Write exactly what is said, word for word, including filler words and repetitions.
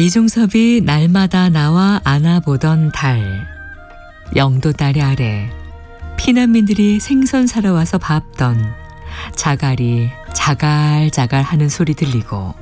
이중섭이 날마다 나와 안아보던 달. 영도 다리 아래 피난민들이 생선 사러 와서 밟던 자갈이 자갈자갈 하는 소리 들리고